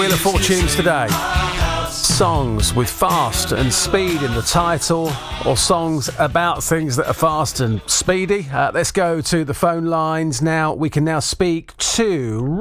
Wheel of Fortunes today. Songs with fast and speed in the title, or songs about things that are fast and speedy. Let's go to the phone lines now. We can now speak to